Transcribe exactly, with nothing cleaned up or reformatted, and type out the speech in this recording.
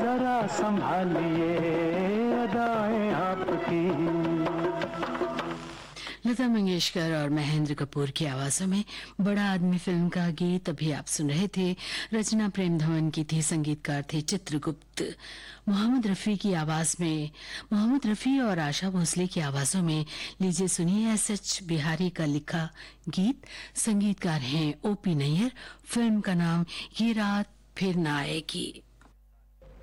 जरा संभालिए अदाएं आपकी। लता मंगेशकर और महेंद्र कपूर की आवाजों में बड़ा आदमी फिल्म का गीत अभी आप सुन रहे थे। रचना प्रेम धवन की थी, संगीतकार थे चित्रगुप्त। मोहम्मद रफी की आवाज में, मोहम्मद रफी और आशा भोसले की आवाजों में लीजिए सुनिए एस एच बिहारी का लिखा गीत। संगीतकार हैं ओपी नैयर। फिल्म का नाम ये रात फिर ना आएगी।